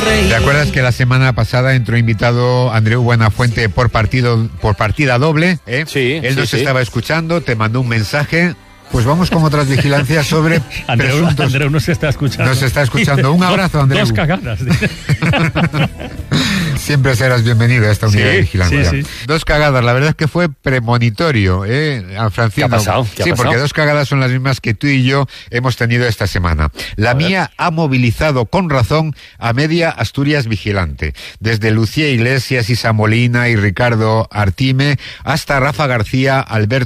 reír. ¿Te acuerdas que la semana pasada entró invitado Andreu Buenafuente por partida doble? Sí. Él nos sí. estaba escuchando, te mandó un mensaje. Pues vamos con otras vigilancias sobre presuntos... Andreu nos está escuchando. Nos está escuchando. Un abrazo, Andreu. 2 cagadas. Siempre serás bienvenido a esta unidad de vigilancia. Sí. 2 cagadas, la verdad es que fue premonitorio, Francino. ¿Qué ha pasado? ¿Qué ha pasado? Porque 2 cagadas son las mismas que tú y yo hemos tenido esta semana. La mía ha movilizado con razón a media Asturias vigilante. Desde Lucía Iglesias, Isa Molina y Ricardo Artime hasta Rafa García, Alberto